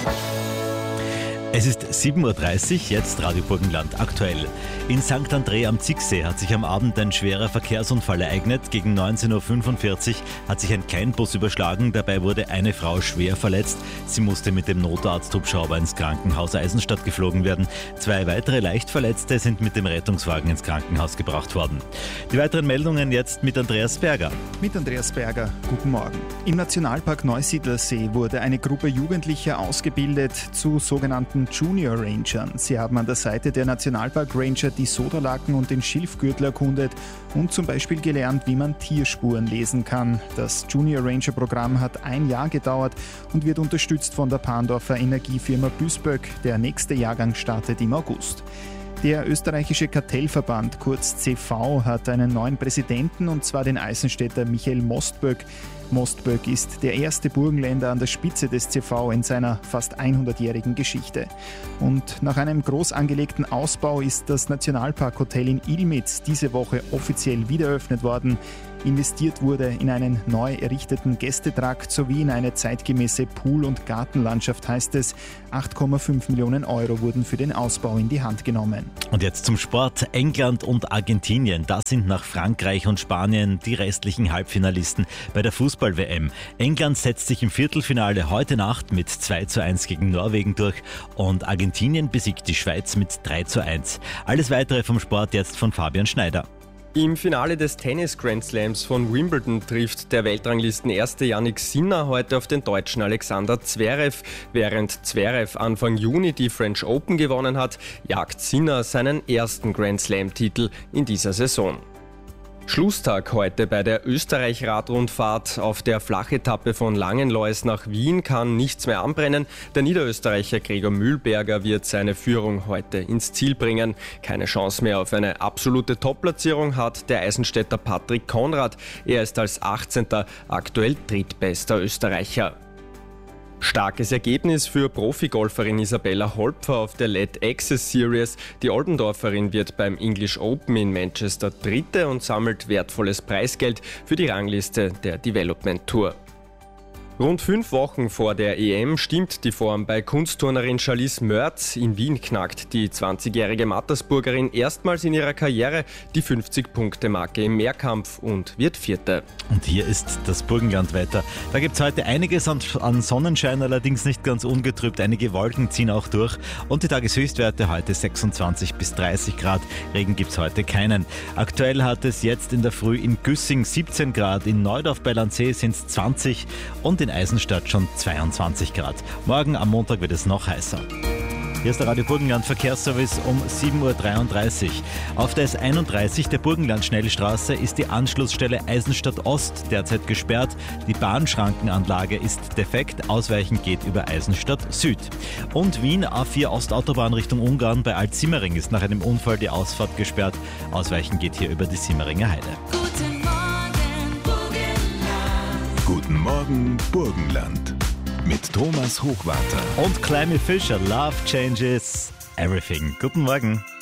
Es ist 7:30 Uhr, jetzt Radio Burgenland aktuell. In St. André am Zicksee hat sich am Abend ein schwerer Verkehrsunfall ereignet. Gegen 19:45 Uhr hat sich ein Kleinbus überschlagen. Dabei wurde eine Frau schwer verletzt. Sie musste mit dem Notarzthubschrauber ins Krankenhaus Eisenstadt geflogen werden. 2 weitere Leichtverletzte sind mit dem Rettungswagen ins Krankenhaus gebracht worden. Die weiteren Meldungen jetzt mit Andreas Berger. Mit Andreas Berger, guten Morgen. Im Nationalpark Neusiedlersee wurde eine Gruppe Jugendlicher ausgebildet zu sogenannten Junior Rangern. Sie haben an der Seite der Nationalpark Ranger die Sodalaken und den Schilfgürtel erkundet und zum Beispiel gelernt, wie man Tierspuren lesen kann. Das Junior Ranger Programm hat 1 Jahr gedauert und wird unterstützt von der Parndorfer Energiefirma Büsböck. Der nächste Jahrgang startet im August. Der österreichische Kartellverband, kurz CV, hat einen neuen Präsidenten, und zwar den Eisenstädter Michael Mostböck. Mostböck ist der erste Burgenländer an der Spitze des CV in seiner fast 100-jährigen Geschichte. Und nach einem groß angelegten Ausbau ist das Nationalparkhotel in Ilmitz diese Woche offiziell wiedereröffnet worden. Investiert wurde in einen neu errichteten Gästetrakt sowie in eine zeitgemäße Pool- und Gartenlandschaft, heißt es. 8,5 Millionen Euro wurden für den Ausbau in die Hand genommen. Und jetzt zum Sport. England und Argentinien, das sind nach Frankreich und Spanien die restlichen Halbfinalisten bei der Fußball-WM. England setzt sich im Viertelfinale heute Nacht mit 2:1 gegen Norwegen durch und Argentinien besiegt die Schweiz mit 3:1. Alles weitere vom Sport jetzt von Fabian Schneider. Im Finale des Tennis-Grand Slams von Wimbledon trifft der Weltranglisten-Erste Jannik Sinner heute auf den Deutschen Alexander Zverev. Während Zverev Anfang Juni die French Open gewonnen hat, jagt Sinner seinen ersten Grand Slam-Titel in dieser Saison. Schlusstag heute bei der Österreich-Radrundfahrt. Auf der Flachetappe von Langenlois nach Wien kann nichts mehr anbrennen. Der Niederösterreicher Gregor Mühlberger wird seine Führung heute ins Ziel bringen. Keine Chance mehr auf eine absolute Top-Platzierung hat der Eisenstädter Patrick Konrad. Er ist als 18. aktuell drittbester Österreicher. Starkes Ergebnis für Profigolferin Isabella Holpfer auf der LED Access Series. Die Oldendorferin wird beim English Open in Manchester Dritte und sammelt wertvolles Preisgeld für die Rangliste der Development Tour. Rund 5 Wochen vor der EM stimmt die Form bei Kunstturnerin Charlize Mörz. In Wien knackt die 20-jährige Mattersburgerin erstmals in ihrer Karriere die 50-Punkte-Marke im Mehrkampf und wird Vierte. Und hier ist das Burgenlandwetter. Da gibt es heute einiges an Sonnenschein, allerdings nicht ganz ungetrübt. Einige Wolken ziehen auch durch und die Tageshöchstwerte heute 26 bis 30 Grad. Regen gibt es heute keinen. Aktuell hat es jetzt in der Früh in Güssing 17 Grad, in Neudorf bei Landsee sind es 20 und in Eisenstadt schon 22 Grad. Morgen am Montag wird es noch heißer. Hier ist der Radio Burgenland Verkehrsservice um 7:33 Uhr. Auf der S31 der Burgenland-Schnellstraße ist die Anschlussstelle Eisenstadt Ost derzeit gesperrt. Die Bahnschrankenanlage ist defekt. Ausweichen geht über Eisenstadt Süd. Und Wien A4 Ostautobahn Richtung Ungarn bei Alt-Simmering ist nach einem Unfall die Ausfahrt gesperrt. Ausweichen geht hier über die Simmeringer Heide. Guten Morgen, Burgenland. Mit Thomas Hochwarter. Und Clemmy Fischer, Love Changes Everything. Guten Morgen.